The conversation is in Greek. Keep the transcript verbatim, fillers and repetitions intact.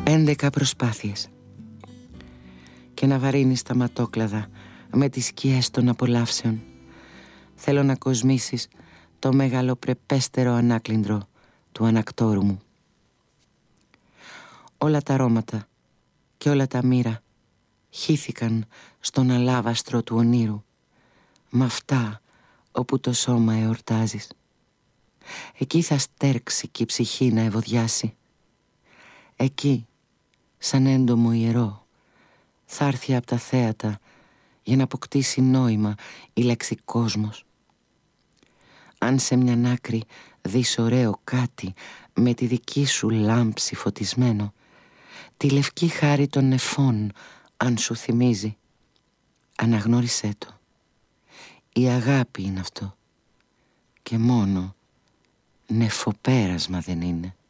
Έντεκα προσπάθειες. Και να βαρύνεις τα ματόκλαδα με τις σκιές των απολαύσεων. Θέλω να κοσμήσεις το μεγαλοπρεπέστερο ανάκλυντρο του ανακτόρου μου. Όλα τα αρώματα και όλα τα μοίρα χύθηκαν στον αλάβαστρο του ονείρου, μ' αυτά όπου το σώμα εορτάζεις. Εκεί θα στέρξει και η ψυχή να ευωδιάσει. Εκεί, σαν έντομο ιερό, θα έρθει από τα θέατα για να αποκτήσει νόημα η λέξη κόσμος. Αν σε μιαν άκρη δεις ωραίο κάτι με τη δική σου λάμψη φωτισμένο, τη λευκή χάρη των νεφών αν σου θυμίζει, αναγνώρισέ το. Η αγάπη είναι αυτό και μόνο νεφοπέρασμα δεν είναι.